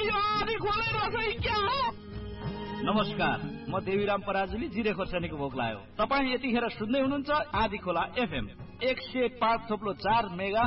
नमस्कार, म देवीराम पराजुली जिरे खोर्सानीको भोक लाग्यो। तपाईँ यतिखेर सुन्दै हुनुहुन्छ आँधी खोला FM 105.4 मेगा